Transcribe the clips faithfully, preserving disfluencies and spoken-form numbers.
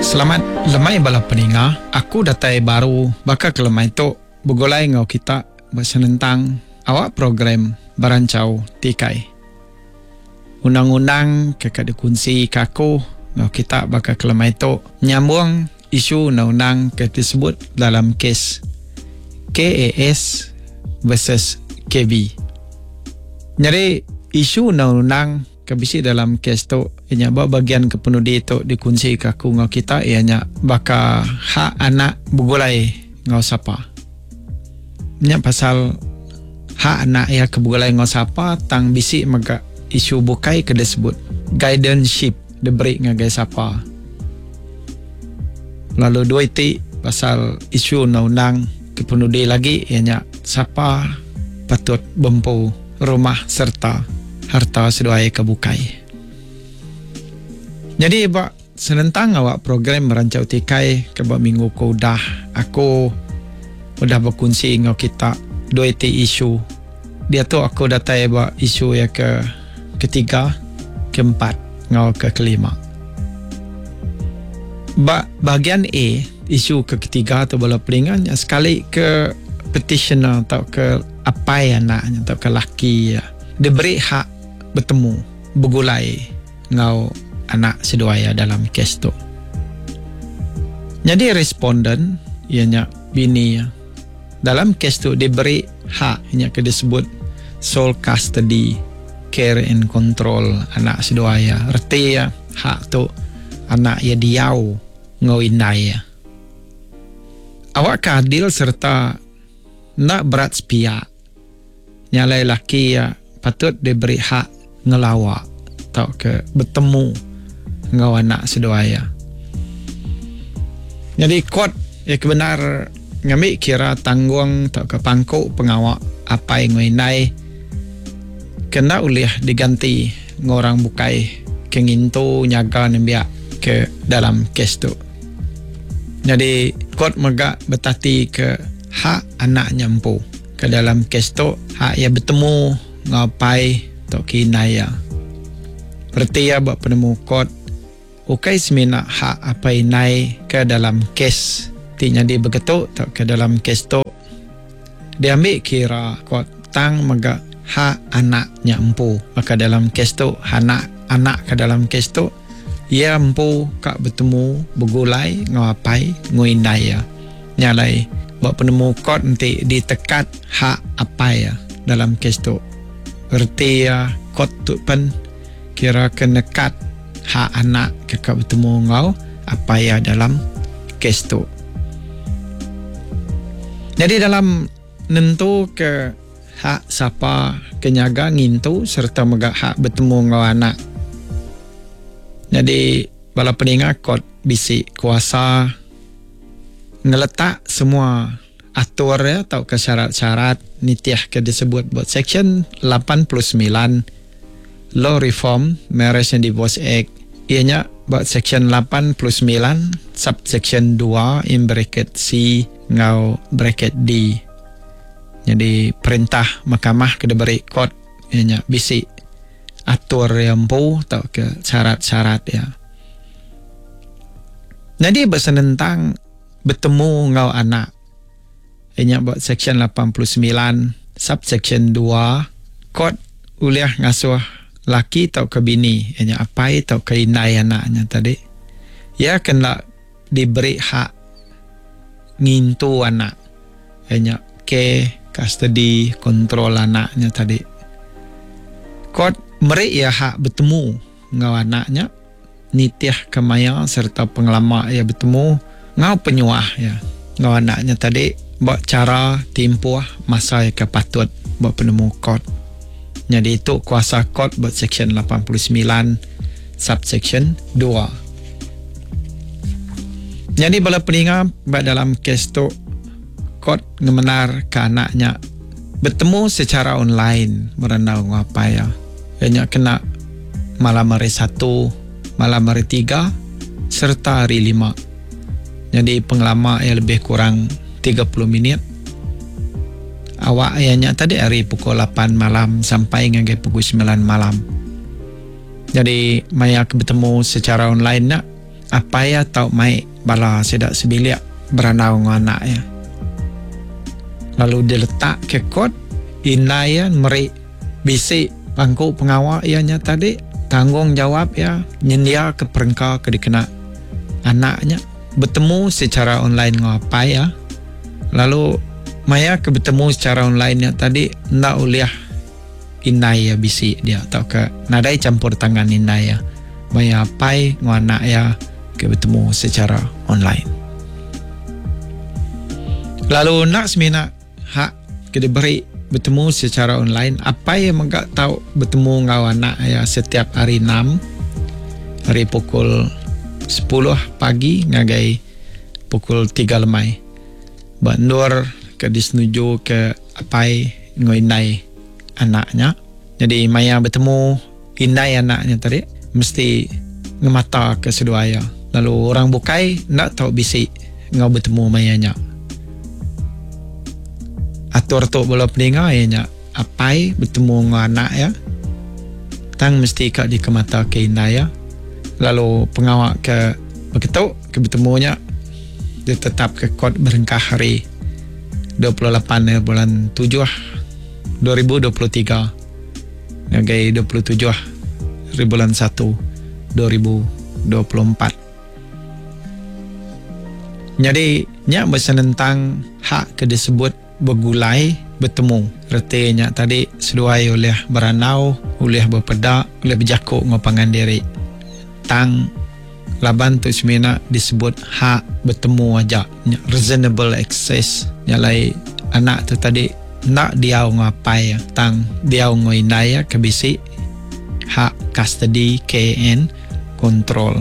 Selamat lemai bala peninga. Aku datai baru bakal ke lemai tu begolai ngau kita bersenentang awak program berancau tikai. Undang-undang kekak dikunci kaku ngau kita bakal ke lemai tu nyambung isu undang-undang ke disebut dalam kes K A S versus K B. Jadi isu undang-undang kebisi dalam kes tu ianya bawa bagian kepenudi tu dikunci kaku ngau kita ianya baka hak anak bugulai ngau siapa. Nya pasal hak anak ia kebugulai ngau siapa tang bisi maga isu bukai ke disebut guardianship diberi ngagai siapa. Lalu dua itu pasal isu undang-undang kepenudi lagi ianya siapa patut bempu rumah serta harta seduai kebukai. Jadi bak senentang awak program merancau tikai ke bak minggu ko dah aku udah berkunci ngau kita dua itu isu. Dia tu aku datai bak isu ya ke ketiga, keempat ngau ke kelima. Bak bahagian A isu ke ketiga tu bola pelingan sekali ke petitioner atau ke apai anaknya atau ke laki ya. Diberi hak bertemu bergulai ngau anak seduaya dalam kes tu. Jadi responden ianya bini ya. Dalam kes tu diberi hak ianya ke disebut sole custody, care and control anak seduaya. Erti ya hak tu anak ia diau ngau indai ya. Awak keadil serta nak berat sepihak. Nyalai laki ya patut diberi hak ngelawak atau ke bertemu ngau anak seduaya. Jadi kot ya kebenar ngambil kira tanggung atau ke pangkuk pengawak apa yang ngai kena ulih diganti ngorang bukai kengintu nyaga nembiak ke dalam kes tu. Jadi kot mega betati ke hak anak nyampu ke dalam kes tu hak ia bertemu ngapai atau kinaya. Berarti ya buat penemu kod ukai semina hak apa inai ke dalam kes tinya di begitu atau ke dalam kes tu dia ambil kira kod tang mega hak anaknya empu maka dalam kes tu anak anak ke dalam kes tu ia empu kak bertemu bergulai ngapai nguinai ya nyalai buat penemu kod nanti ditekat hak apa ya dalam kes tu. Berarti ya kod tu pen kira kenekat hak anak kekak bertemu ngau apa ya dalam kes tu. Jadi dalam nentu ke hak siapa kenyaga ngintu serta mega hak bertemu ngau anak. Jadi bala peningat kod bisi kuasa ngeletak semua atur ya atau ke syarat-syarat nitiah ke disebut buat section lapan puluh sembilan Law Reform Marriage and Divorce Act ianya buat section lapan puluh sembilan subsection dua in bracket C ngau bracket D. Jadi perintah mahkamah ke diberi kod ianya bisi atur yang pu atau ke syarat-syarat ya. Jadi bersenentang bertemu ngau anak ianya buat section lapan puluh sembilan subsection dua kod uliah ngasuh laki atau ke bini ianya apai atau ke inai anaknya tadi ia kena diberi hak ngintu anak ianya ke custody kontrol anaknya tadi kod meri ia hak bertemu ngau anaknya nitiah kemaya serta pengelama ia bertemu ngau penyuah ya ngau anaknya tadi buat cara tempoh masa yang kepatut buat penemu kod. Jadi itu kuasa kod buat section lapan puluh sembilan subsection dua. Jadi bala peningat buat dalam kes tu kod ngemenar ke anaknya bertemu secara online merenau ngapa ya. Ianya kena malam hari satu, malam hari tiga serta hari lima. Jadi pengelama yang lebih kurang tiga puluh minit. Awak ayahnya tadi hari pukul lapan malam sampai ngagai pukul sembilan malam. Jadi maya bertemu secara online nak apa ya tau mai bala sedak sebilik beranau dengan anak ya. Lalu dia letak ke kod inai ya meri bisik pangku pengawal ianya tadi tanggungjawab ya nyendia ke perengkau ke dikena anaknya bertemu secara online ngapa ya. Lalu maya ke bertemu secara online ya tadi ndak uliah inai ya bisik dia atau ke nadai campur tangan inai ya. Maya pai nganak ya ke bertemu secara online. Lalu nak semina hak ke diberi bertemu secara online apa yang enggak tahu bertemu dengan anak ya setiap hari enam hari pukul sepuluh pagi ngagai pukul tiga lemai bandur ke disenuju ke apai ngoinai anaknya. Jadi maya bertemu inai anaknya tadi mesti ngemata ke seduaya. Lalu orang bukai nak tahu bisik ngau bertemu mayanya. Atur tu bola peninga ianya apai bertemu dengan anak ya. Tang mesti kak di kemata ke inai ya. Lalu pengawal ke begitu ke bertemunya dia tetap ke kod berengkah hari dua puluh lapan bulan tujuh dua ribu dua puluh tiga ngagai dua puluh tujuh hari bulan satu dua ribu dua puluh empat. Jadi nya bahasa tentang hak ke disebut bergulai bertemu. Artinya tadi seduai oleh beranau, oleh berpedak, oleh berjakuk ngopangan diri. Tang laban tu semina disebut hak bertemu aja. Reasonable access. Nyalai anak tu tadi nak diau ngapai ya. Tang diau ngoinai ya kebisi hak custody K N control.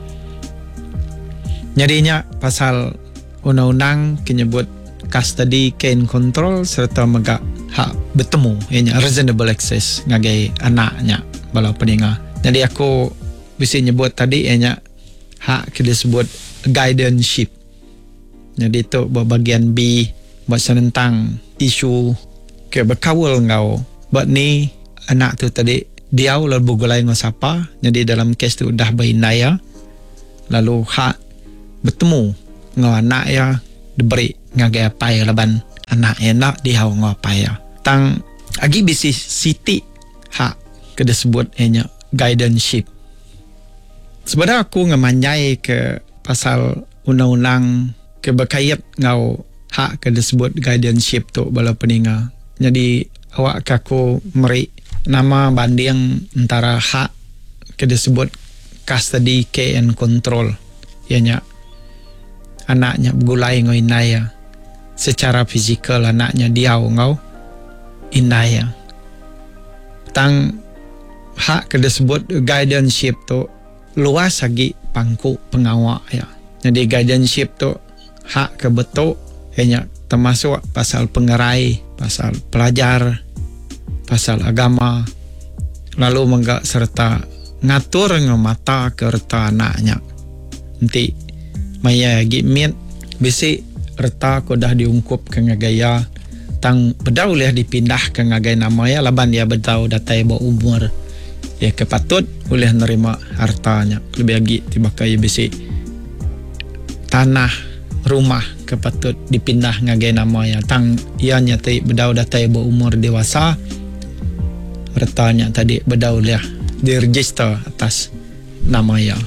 Jadinya pasal undang-undang menyebut custody can control serta megak hak bertemu ianya reasonable access ngagai anaknya bala peninga. Jadi aku bisa nyebut tadi ianya hak disebut guardianship. Jadi itu bahagian B bahasa tentang isu ke berkawal ngau. Buat ni anak tu tadi dia lalu bergulai dengan siapa. Jadi dalam kes tu dah berinaya. Lalu hak bertemu dengan anak ya diberi ngagai apa ya laban anak enak dia ngau apa ya. Tang agi bisi siti hak ke disebut enya guardianship. Sebenarnya aku ngemanyai ke pasal undang-undang ke berkait ngau hak ke disebut guardianship tu bala peninga. Jadi awak ke aku meri nama banding antara hak ke disebut custody care and control ianya anaknya bergulai ngau inaya secara fizikal anaknya diau ngau inaya. Tang hak ke disebut guardianship tu luas lagi pangku pengawal ya. Jadi guardianship tu hak ke betul ianya termasuk pasal pengerai, pasal pelajar, pasal agama, lalu menggak serta ngatur ngemata ke reta anaknya. Nanti maya gimit bisi reta ko dah diungkup ke ngagaya tang bedau leh dipindah ke ngagai nama ya laban dia bedau datai bawa umur ya kepatut boleh nerima hartanya lebih lagi tiba kaya bisi tanah rumah kepatut dipindah ngagai nama ya tang ianya tadi bedau datai bawa umur dewasa hartanya tadi bedau leh diregister atas nama ya.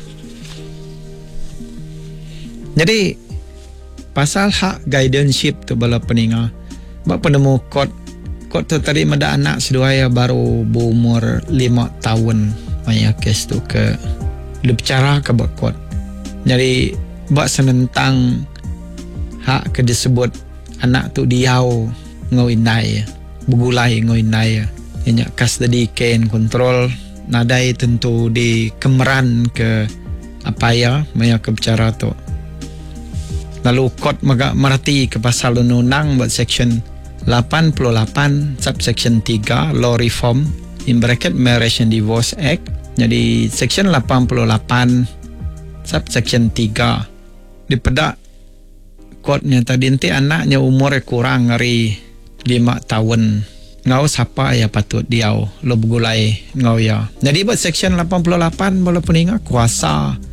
Jadi pasal hak guardianship tu bala peninga bak penemu kod kod tu tadi mada anak seduaya baru berumur lima tahun maya kes tu ke dia bicara ke bak kod. Jadi bak senentang hak ke disebut anak tu diau ngau inai bergulai ngau inai ianya custody can control nadai tentu di kemeran ke apa ya maya ke bicara tu. Lalu kod maga merati ke pasal undang-undang buat section lapan puluh lapan subsection tiga law reform in bracket marriage and divorce act. Jadi section lapan puluh lapan subsection tiga dipedak kodnya tadi nanti anaknya umurnya kurang dari lima tahun ngau siapa ya patut diau lo bergulai ngau ya. Jadi buat section lapan puluh lapan boleh peninga kuasa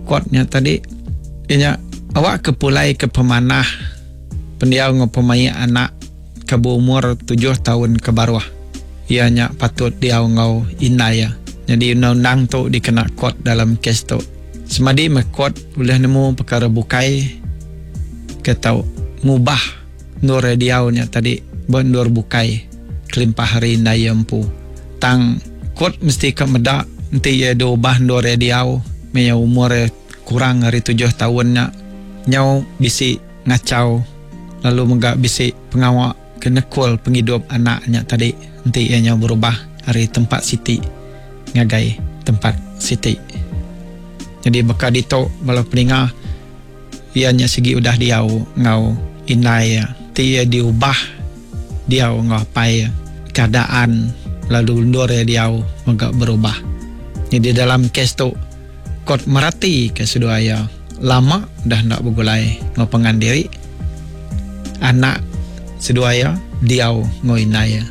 kuatnya tadi ianya awak kepulai ke pemanah pendiau ngopomai anak ke umur tujuh tahun ke bawah ianya patut dia ngau inaya. Jadi undang-undang tu dikena kot dalam kes tu semadi mekot boleh nemu perkara bukai ke tau ngubah nur diaunya tadi bendur bukai kelimpah hari naya empu tang kot mesti ke medak nanti ia diubah nur diau punya umur kurang hari tujuh tahunnya nyau bisi ngacau lalu megak bisi pengawak kena kul penghidup anaknya tadi nanti ia nyau berubah hari tempat siti ngagai tempat siti. Jadi baka dito bala peninga ianya segi udah diau ngau inai ti ia diubah diau ngau pai keadaan lalu ndore diau megak berubah. Jadi dalam kes tu kot merati ke seduaya lama dah nak bergulai ngau pengandiri anak seduaya diau ngau inai.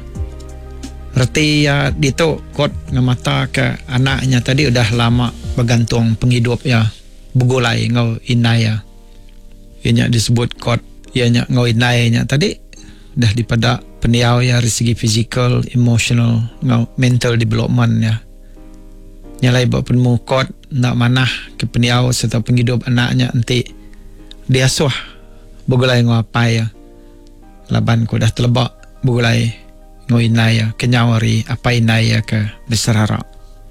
Reti ya dito kot ngamata ke anaknya tadi udah lama bergantung penghidup ya bergulai ngau inai ya. Ianya disebut kot ianya ngau inai nya tadi dah dipada pendiau ya dari segi physical, emotional, ngau mental development ya. Nyalai buat penemu kot nak manah ke pendiau serta penghidup anaknya nanti dia suah bergulai ngau apa ya. Laban ko dah terlebak bergulai ngau inai ya kenyawari apa inai ya ke beserara.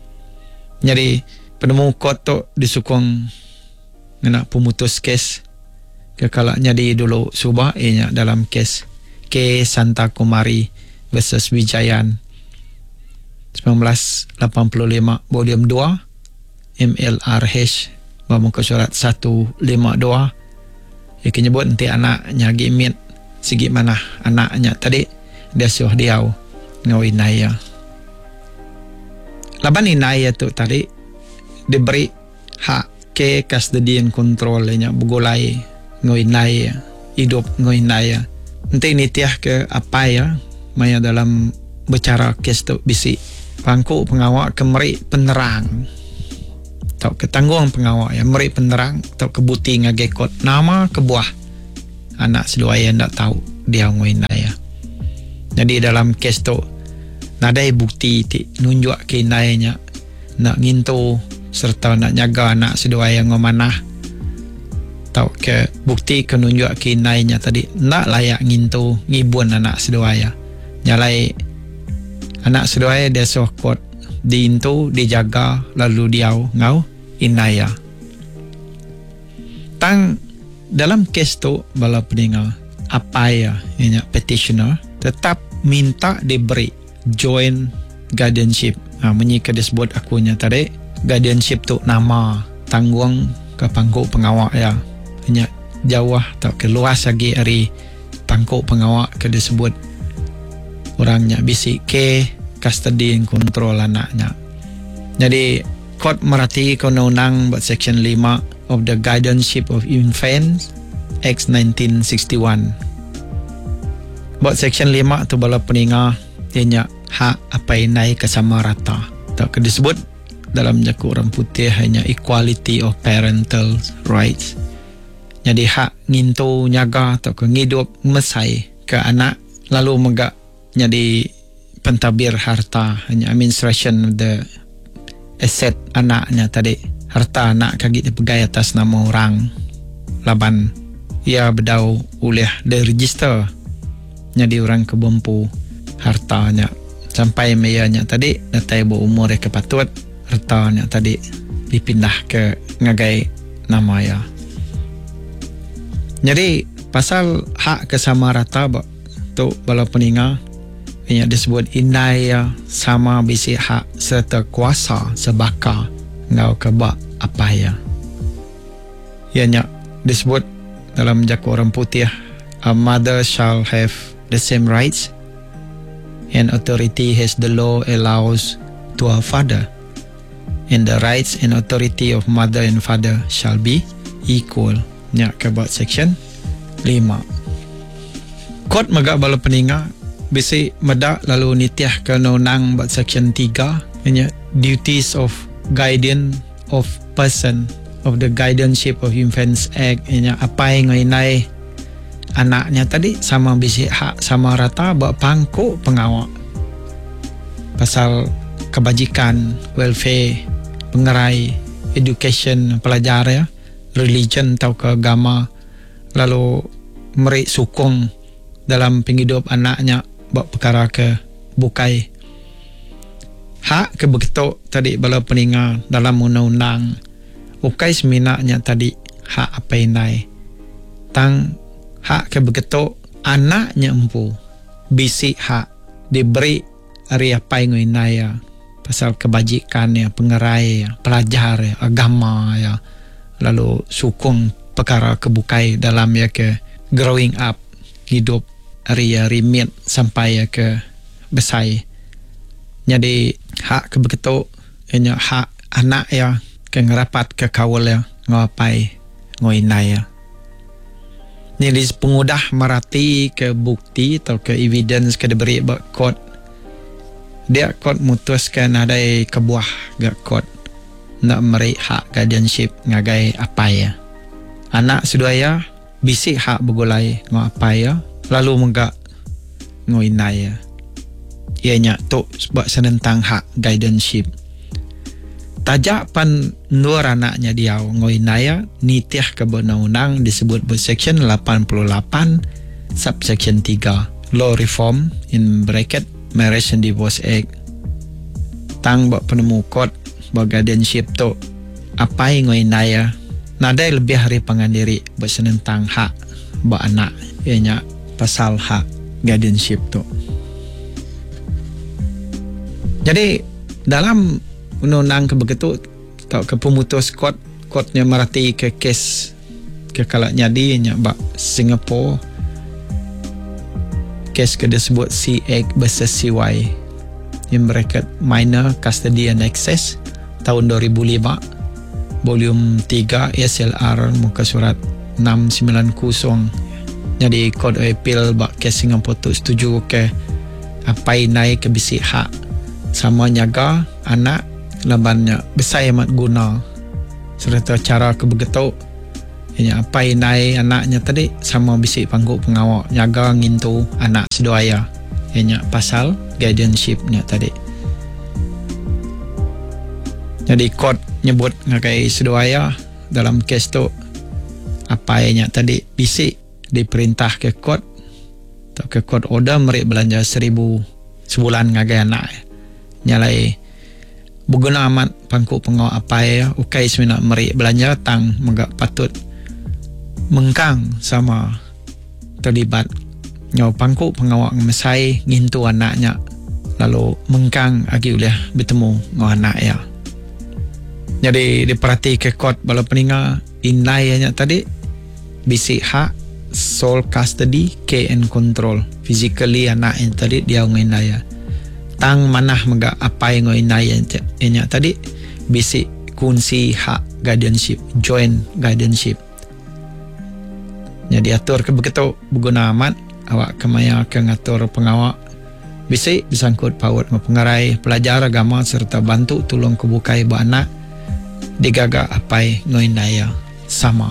Jadi penemu kot tu disukung ngena pemutus kes ke kalak jadi dulu subah ianya dalam kes K Santa Kumari versus Wijayan sembilan belas lapan puluh lima volume dua M L R H muka surat seratus lima puluh dua ia kenyebut nanti anaknya gimit segi mana anaknya tadi dia suah diau ngau inaya. Laban inaya tu tadi diberi hak ke custody and control nya bergulai ngau inaya hidup ngau inaya. Nanti ini tiah ke apa ya maya dalam bicara kes tu bisi pangku pengawak kemeri penerang atau ketanggung pengawak ya meri penerang atau kebuti ngagekot nama kebuah anak seduaya ndak tahu dia ngoin ya. Jadi dalam kes tu nadai bukti ti nunjuk ke inainya nak ngintu serta nak jaga anak seduaya ngomanah tau ke bukti ke nunjuk ke inainya tadi nak layak ngintu ngibun anak seduaya. Nyalai anak seduaya dia sokot diintu dijaga lalu diau ngau inaya. Tang dalam kes tu bala peninga apa ya ianya petitioner tetap minta diberi joint guardianship. Ha, menyika disebut akunya tadi guardianship tu nama tanggung ke pangku pengawak ya. Hanya jauh atau ke luas lagi dari pangku pengawak ke disebut orangnya bisi ke custody and control anaknya. Jadi kot merati undang-undang buat section lima of the Guardianship of Infants Act nineteen sixty-one. Buat section lima tu bala peninga ianya hak apa inai kesama rata. Tak ke disebut dalam jaku orang putih hanya equality of parental rights. Jadi hak ngintu nyaga atau ke ngidup mesai ke anak lalu megak jadi pentabir harta hanya administration of the aset anaknya tadi harta anak kaki dipegai atas nama orang laban ia bedau oleh diregister jadi orang kebompu hartanya sampai mayanya tadi datai berumur ke patut hartanya tadi dipindah ke ngagai nama ya. Jadi pasal hak kesama rata tu bala peninga ini disebut inaya sama bisi hak serta kuasa sebaka ngau kebak apa ya. Ianya disebut dalam jaku orang putih a mother shall have the same rights and authority as the law allows to a father, and the rights and authority of mother and father shall be equal. Nya kebak section lima. Kot megak bala peninga bisi medak lalu nitiah ke undang buat section tiga nya duties of guardian of person of the Guardianship of Infants Act inya apai ngai anaknya tadi sama bisi hak sama rata bak pangko pengawak pasal kebajikan, welfare, pengerai, education, pelajar ya, religion atau ke agama, lalu meri sukong dalam penghidup anaknya bak perkara ke bukai hak ke begitu tadi bala peninga dalam undang-undang ukai seminaknya tadi hak apa inai tang hak ke begitu anaknya empu bisi hak diberi ari apa yang inai ya pasal kebajikan ya, pengerai ya, pelajar ya, agama ya, lalu sukong perkara kebukai dalam ya ke growing up hidup ari ya remit sampai ya ke besar. Jadi hak ke begitu inya hak anak ya ke ngerapat ke kawal ya ngapai ngoinai ya. Jadi pengudah merati ke bukti atau ke evidence ke diberi bak court dia court mutuskan ada kebuah gak court nak meri hak guardianship ngagai apa ya anak sudaya bisi hak begulai ngapai ya lalu menggak ngoinai ya ianya tu sebab senentang hak guardianship tajak pan nur anaknya dia ngoinai ya nitiah ke undang-undang disebut section lapan puluh lapan subsection tiga law reform in bracket Marriage and Divorce Act tang bak penemu kod bak guardianship tu apa yang ngoinai ya nadai lebih hari pengandiri bersenentang hak bak anak ianya pasal hak guardianship tu. Jadi dalam undang-undang kebegitu atau ke pemutus kod kodnya merati ke kes ke kalak nyadi nya bak Singapore kes ke disebut C Act versus C Y in bracket Minor Custody and Access tahun dua ribu lima volume tiga S L R muka surat enam sembilan kosong. Jadi kod appeal bak kes Singapura tu setuju ke apa naik ke bisi hak sama nyaga anak labannya besar amat guna serta cara ke begitu ini apa naik anaknya tadi sama bisi panggung pengawal nyaga ngintu anak sedoaya ini pasal guardianshipnya tadi. Jadi kod nyebut ngakai sedoaya dalam kes tu apa yang tadi bisi diperintah ke kod atau ke kod order merik belanja seribu sebulan ngagai anak nyalai berguna amat pangku pengawal apa ya ukai semina merik belanja tang megak patut mengkang sama terlibat nyaw pangku pengawal mesai ngintu anaknya lalu mengkang agi oleh bertemu dengan anak ya. Jadi diperhati ke kod bala peninga inlainya tadi bisi hak sole custody care and control physically anak yang tadi dia nginai ya tang manah megak apa yang nginai nya tadi bisi kunci hak guardianship joint guardianship. Jadi atur ke begitu berguna amat awak kemaya ke ngatur pengawal bisi disangkut paut pengerai pelajar agama serta bantu tolong kebukai buat anak digaga apai ngoinaya sama.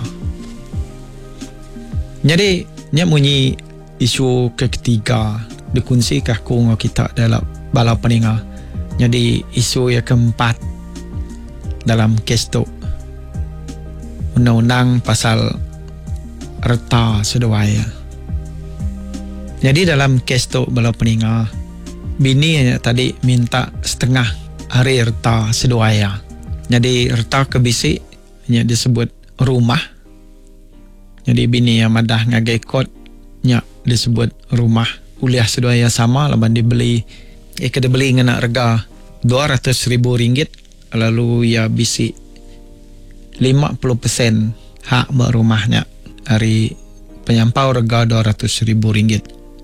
Jadi nya munyi isu ketiga dikunci kah ku ngo kita dalam bala peninga. Jadi isu yang keempat dalam kes tu undang-undang pasal reta sedoaya. Jadi dalam kes tu bala peninga bini tadi minta setengah hari reta sedoaya. Jadi reta ke bisi nya disebut rumah. Jadi bini yang madah ngagai kod nya disebut rumah uliah sedoaya sama laban dibeli eh ke dibeli ngena harga dua ratus ribu ringgit lalu ya bisi lima puluh persen hak berumahnya hari penyampau harga dua ratus ribu ringgit.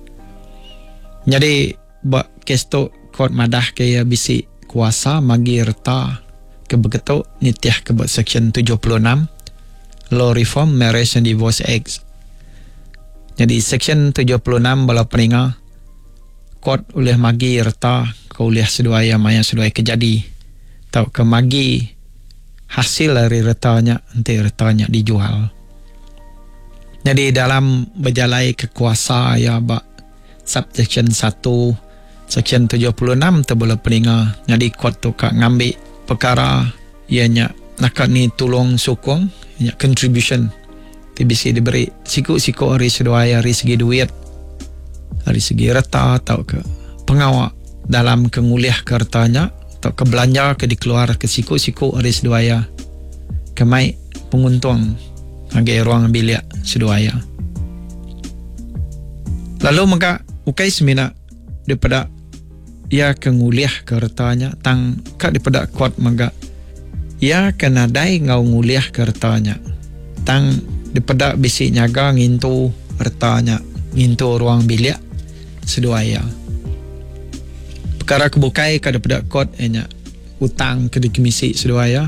Jadi bak kes tu kod madah ke ya bisi kuasa magi reta ke begitu nitiah ke section tujuh puluh enam Law Reform Marriage and Divorce Act. Jadi section tujuh puluh enam bala peninga kod oleh magi reta ke oleh seduaya maya seduaya kejadi tau ke magi hasil dari retanya nanti retanya dijual. Jadi dalam berjalai kekuasa ya bak subsection satu section tujuh puluh enam tu boleh peninga. Jadi kuat tu kak ngambil perkara ianya nak ni tolong sokong ianya contribution tu bisa diberi siku-siku dari seduaya dari segi duit, dari segi reta atau ke pengawak dalam kenguliah kertanya atau ke belanja ke dikeluar ke siku-siku dari seduaya kemai penguntung agai ruang bilik seduaya. Lalu maka ukai semina daripada ia kenguliah kertanya tang kak daripada kuat maka ia kena dai ngau nguliah kertanya tang daripada bisi nyaga ngintu kertanya ngintu ruang bilik seduaya. Perkara kebukai kada pada kod enya utang ke dikemisi seduaya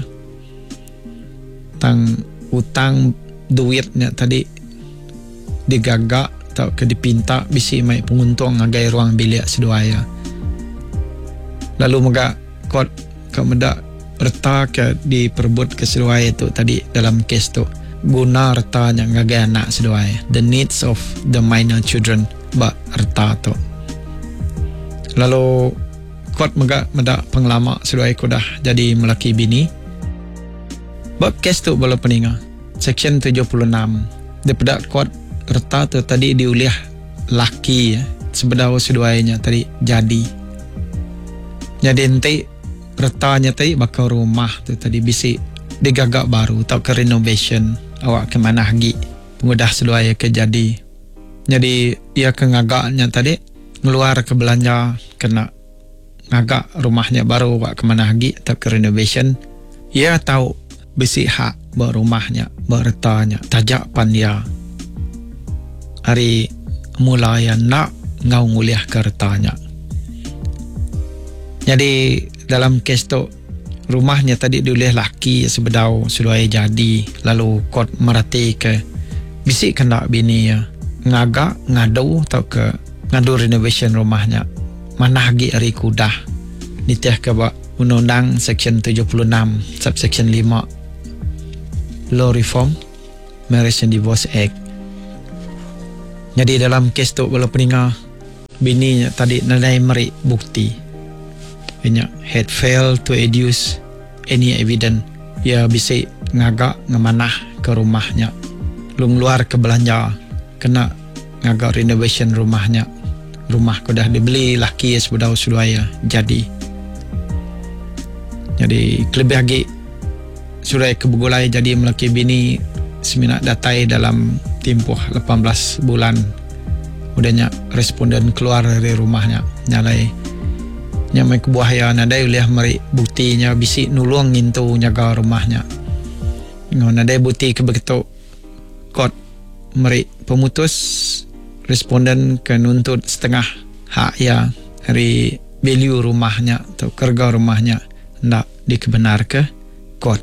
tang utang duitnya tadi digagak atau ke dipinta bisi mai penguntung agai ruang bilik seduaya. Lalu mega kod ke meda reta ke diperbut ke seduaya itu tadi dalam kes tu guna reta yang ngagai anak seduaya, the needs of the minor children ba reta tu. Lalu kuat mega meda penglama seduai kudah jadi melaki bini. Bab kes tu boleh peninga. Section tujuh puluh enam. Daripada kuat reta tu tadi diuliah laki ya. Sebedau seduainya tadi jadi. Jadi nanti retanya tadi bakal rumah tu tadi bisi digagak baru atau ke renovation awak ke mana lagi pengudah seduai ke jadi. Jadi ia ke ngagaknya tadi ngeluar ke belanja kena ngagak rumahnya baru awak ke mana lagi atau ke renovation. Ia tahu besi hak berumahnya bertanya tajak pan dia hari mulai nak ngau nguliah kertanya. Jadi dalam kes tu rumahnya tadi diuliah laki sebedau seduai jadi lalu kot merati ke bisi kena bini ya ngagak ngadu atau ke ngadu renovation rumahnya mana lagi hari kudah nitiah ke bak undang-undang section tujuh puluh enam subsection lima Law Reform Marriage and Divorce Act. Jadi dalam kes tu boleh peninga bini tadi nadai meri bukti inya had failed to adduce any evidence ia bisa ngagak ngemanah ke rumahnya lung luar ke belanja kena ngagak renovation rumahnya rumah ko dah dibeli laki sebedau sudaya jadi jadi lebih lagi sudah kebugulai jadi melaki bini semina datai dalam tempoh lapan belas bulan udahnya responden keluar dari rumahnya nyalai nyamai kebuahaya nadai uliah meri buktinya bisi nulung ngintu nyaga rumahnya ngon nadai bukti kebegitu kot meri pemutus responden ke nuntut setengah hak ya dari value rumahnya atau kerja rumahnya hendak dikebenar ke kot.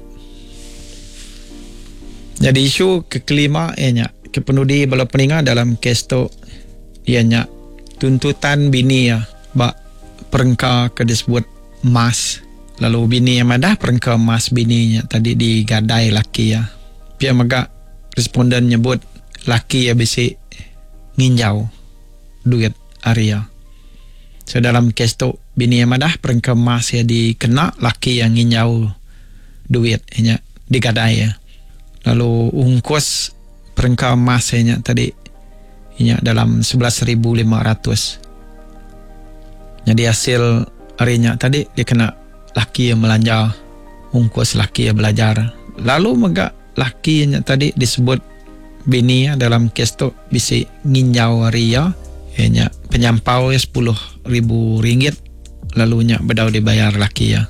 Jadi isu ke kelima ianya kepenudi bala peninga dalam kes tu ianya tuntutan bini ya bak perengka ke disebut mas lalu bini yang madah perengka mas bininya tadi digadai laki ya pihak maga responden nyebut laki ya bisi nginjau duit Arya. So dalam kes tu bini yang madah perengka mas ya dikena laki yang nginjau duit ianya digadai ya. Lalu ungkos perengka emas nya tadi inya dalam sebelas ribu lima ratus. Jadi hasil harinya tadi dia kena laki yang belanja ungkos laki yang belajar. Lalu mega laki nya tadi disebut bini ya dalam kes tu bisa nginjau Ria inya penyampau ya sepuluh ribu ringgit lalu nya bedau dibayar laki ya.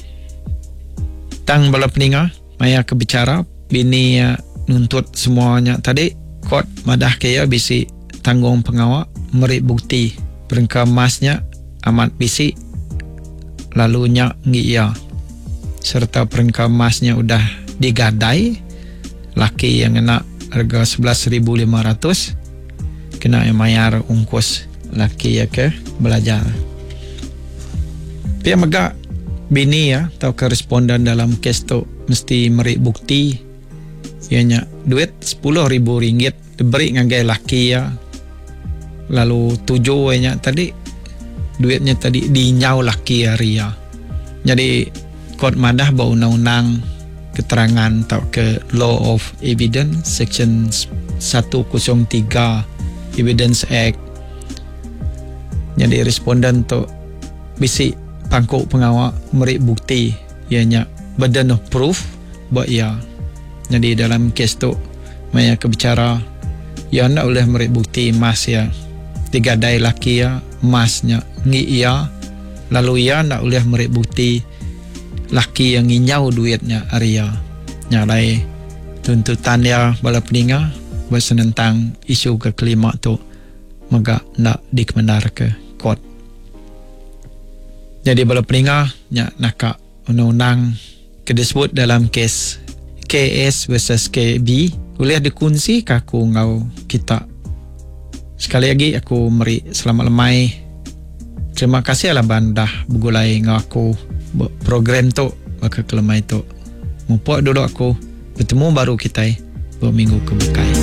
Tang bala peninga maya kebicara bini ya nuntut semuanya tadi kot madah kaya bisi tanggung pengawak meri bukti perengka emasnya amat bisi lalu nya ngiya serta perengka emasnya udah digadai laki yang kena harga sebelas ribu lima ratus kena mayar ungkos laki ya ke belajar. Pihak mega bini ya atau koresponden dalam kes tu mesti merik bukti ianya duit sepuluh ribu ringgit diberi ngagai laki ya, lalu tujuh ianya tadi duitnya tadi dinyau laki ya ria. Jadi kod madah bau undang-undang keterangan atau ke Law of Evidence Section seratus tiga Evidence Act. Jadi responden tu bisi pangkuk pengawal merik bukti ianya burden of proof buat ia. Jadi dalam kes tu maya kebicara ia nak boleh merik bukti emas ya, tiga dai laki ya emasnya ngi ia, lalu ia nak boleh merik bukti laki yang nginyau duitnya Arya. Nyalai tuntutan ya bala peninga bersenentang isu ke kelima tu maka nak dikebenar ke court. Jadi bala peninga nya nak undang-undang kedisebut dalam kes K S versus K B boleh dikunci ke aku ngau kita. Sekali lagi aku meri selamat lemai. Terima kasih lah bandah begulai ngau aku program tu baka kelemai tu. Mumpuk dulu aku bertemu baru kita berminggu kebukai.